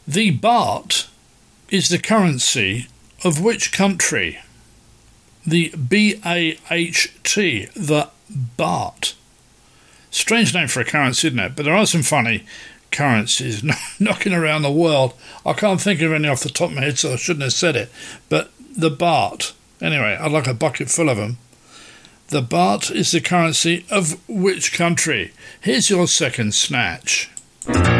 The baht is the currency of which country? The B-A-H-T, the baht. Strange name for a currency, isn't it? But there are some funny currencies knocking around the world. I can't think of any off the top of my head, so I shouldn't have said it. But the baht. Anyway, I'd like a bucket full of them. The baht is the currency of which country? Here's your second snatch.